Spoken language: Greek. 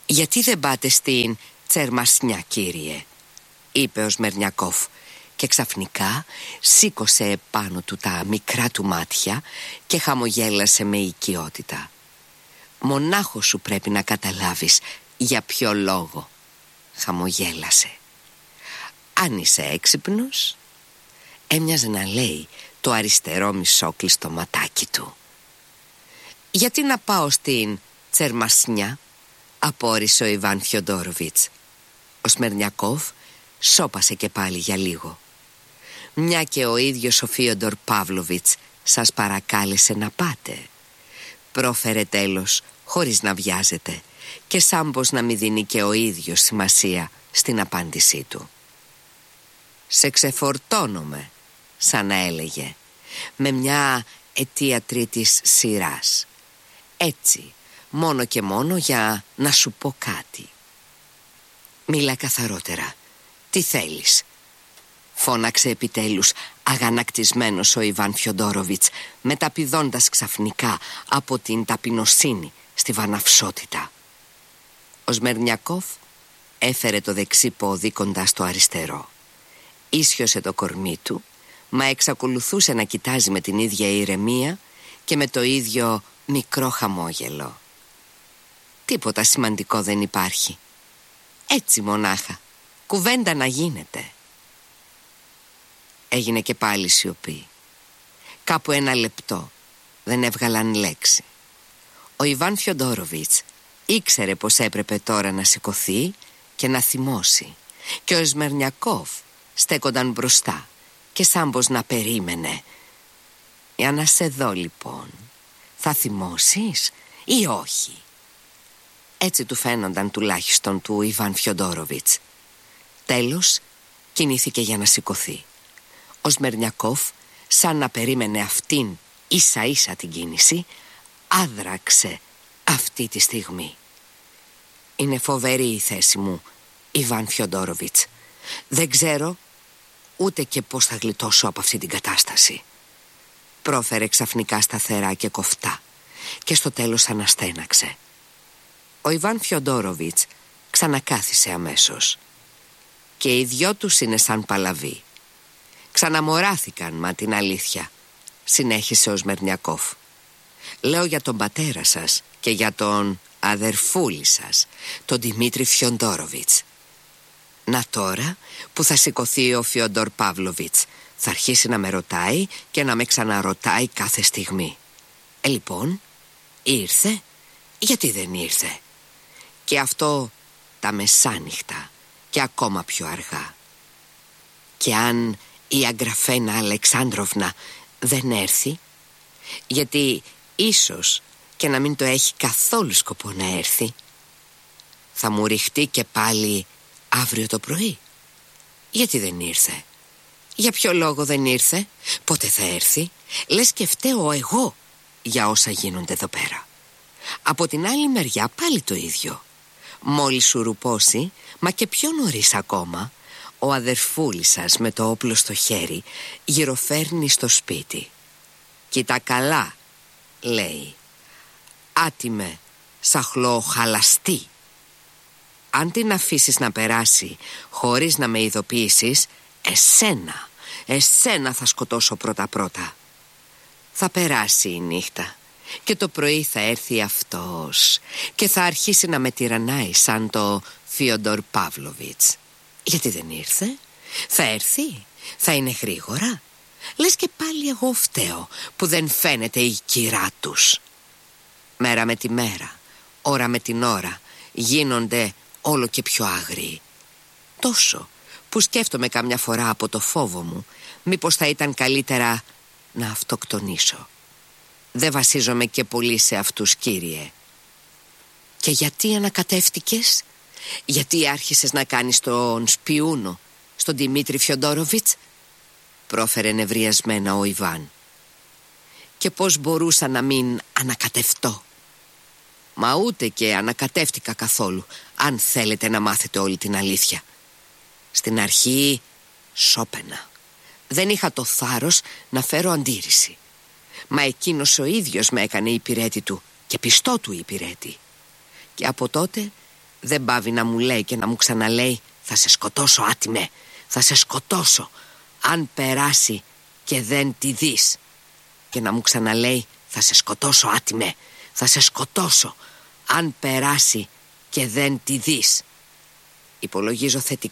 «Γιατί δεν πάτε στην Τσερμασνιά, κύριε?» είπε ο Σμερνιακόφ, και ξαφνικά σήκωσε επάνω του τα μικρά του μάτια και χαμογέλασε με οικειότητα. «Μονάχος σου πρέπει να καταλάβεις για ποιο λόγο», χαμογέλασε. «Αν είσαι έξυπνος», έμοιαζε να λέει το αριστερό μισόκλειστο ματάκι του. «Γιατί να πάω στην Τσερμασνιά?» απόρρισε ο Ιβάν Φιοντόροβιτς. Ο Σμερνιακόφ σώπασε και πάλι για λίγο. «Μια και ο ίδιος ο Φίοντορ Παύλοβιτς σας παρακάλεσε να πάτε», πρόφερε τέλος χωρίς να βιάζεται, και σαν πως να μην δίνει και ο ίδιος σημασία στην απάντησή του. «Σε ξεφορτώνομαι», σαν να έλεγε, με μια αιτία τρίτης σειράς. «Έτσι, μόνο και μόνο για να σου πω κάτι». «Μίλα καθαρότερα. Τι θέλεις?» φώναξε επιτέλους αγανακτισμένος ο Ιβάν Φιοντόροβιτς, μεταπηδώντας ξαφνικά από την ταπεινοσύνη στη βαναυσότητα. Ο Σμερνιακόφ έφερε το δεξί πόδι κοντά στο αριστερό. Ίσιοσε το κορμί του, μα εξακολουθούσε να κοιτάζει με την ίδια ηρεμία και με το ίδιο μικρό χαμόγελο. «Τίποτα σημαντικό δεν υπάρχει. Έτσι μονάχα, κουβέντα να γίνεται». Έγινε και πάλι σιωπή. Κάπου 1 λεπτό δεν έβγαλαν λέξη. Ο Ιβάν Φιοντόροβιτς ήξερε πως έπρεπε τώρα να σηκωθεί και να θυμώσει, και ο Σμερνιακόφ στέκονταν μπροστά και σαν πως να περίμενε. «Για να σε δω λοιπόν, θα θυμώσεις ή όχι?» Έτσι του φαίνονταν τουλάχιστον του Ιβάν Φιοντόροβιτς. Τέλος κινήθηκε για να σηκωθεί. Ο Σμερνιακόφ, σαν να περίμενε αυτήν ίσα ίσα την κίνηση, άδραξε αυτή τη στιγμή. «Είναι φοβερή η θέση μου, Ιβάν Φιοντόροβιτς. Δεν ξέρω ούτε και πώς θα γλιτώσω από αυτή την κατάσταση», πρόφερε ξαφνικά σταθερά και κοφτά, και στο τέλος αναστέναξε. Ο Ιβάν Φιοντόροβιτς ξανακάθισε αμέσως. «Και οι δυο τους είναι σαν παλαβοί. Ξαναμοράθηκαν, μα την αλήθεια», συνέχισε ο Σμερνιακόφ. «Λέω για τον πατέρα σας και για τον αδερφούλη σας, τον Δημήτρη Φιοντόροβιτς. Να τώρα που θα σηκωθεί ο Φιόντορ Παύλοβιτς, θα αρχίσει να με ρωτάει και να με ξαναρωτάει κάθε στιγμή. Λοιπόν, ήρθε? Γιατί δεν ήρθε? Και αυτό τα μεσάνυχτα και ακόμα πιο αργά. Και αν η Αγγραφένα Αλεξάνδροβνα δεν έρθει, γιατί ίσως και να μην το έχει καθόλου σκοπό να έρθει, θα μου ρηχτεί και πάλι αύριο το πρωί. Γιατί δεν ήρθε? Για ποιο λόγο δεν ήρθε? Πότε θα έρθει? Λες και φταίω εγώ για όσα γίνονται εδώ πέρα. Από την άλλη μεριά πάλι το ίδιο. Μόλις σου ρουπώσει, μα και πιο νωρίς ακόμα, ο αδερφούλης σας με το όπλο στο χέρι γυροφέρνει στο σπίτι. «Κοίτα καλά», λέει, «άτιμε σαχλοχαλαστή. Αν την αφήσεις να περάσει χωρίς να με ειδοποιήσεις, εσένα θα σκοτώσω πρώτα-πρώτα. Θα περάσει η νύχτα και το πρωί θα έρθει αυτός και θα αρχίσει να με τυραννάει σαν το Φίοντορ Παύλοβιτς. Γιατί δεν ήρθε? Θα έρθει? Θα είναι γρήγορα? Λες και πάλι εγώ φταίω που δεν φαίνεται η κυρά τους. Μέρα με τη μέρα, ώρα με την ώρα, γίνονται όλο και πιο άγριοι. Τόσο που σκέφτομαι καμιά φορά από το φόβο μου μήπως θα ήταν καλύτερα να αυτοκτονήσω. Δεν βασίζομαι και πολύ σε αυτούς, κύριε». «Και γιατί ανακατεύτηκες? Γιατί άρχισες να κάνεις τον σπιούνο στον Δημήτρη Φιοντόροβιτς?» πρόφερε νευριασμένα ο Ιβάν. «Και πώς μπορούσα να μην ανακατευτώ? Μα ούτε και ανακατεύτηκα καθόλου, αν θέλετε να μάθετε όλη την αλήθεια. Στην αρχή σώπαινα. Δεν είχα το θάρρος να φέρω αντίρρηση. Μα εκείνος ο ίδιος με έκανε υπηρέτη του και πιστό του υπηρέτη. Και από τότε Δεν πάβει να μου λέει και να μου ξαναλέει «Θα σε σκοτώσω άτιμε, θα σε σκοτώσω αν περάσει και δεν τη δεις». Και να μου ξαναλέει «Θα σε σκοτώσω άτιμε, θα σε σκοτώσω αν περάσει και δεν τη δεις». Υπολογίζω θετικά